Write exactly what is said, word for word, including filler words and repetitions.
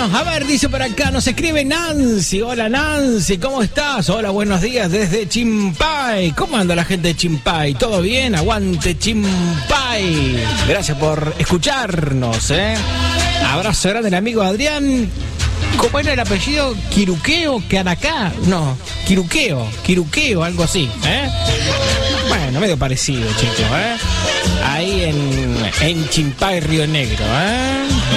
A ver, dice por acá, nos escribe Nancy. Hola Nancy, ¿cómo estás? Hola, buenos días desde Chimpay. ¿Cómo anda la gente de Chimpay? ¿Todo bien? Aguante Chimpay. Gracias por escucharnos, ¿eh? Abrazo grande al amigo Adrián. ¿Cómo era el apellido? ¿Quiruqueo? ¿Canacá? No, Quiruqueo, Quiruqueo, algo así, ¿eh? Bueno, medio parecido, chicos, ¿eh? Ahí en, en Chimpay, Río Negro, ¿eh?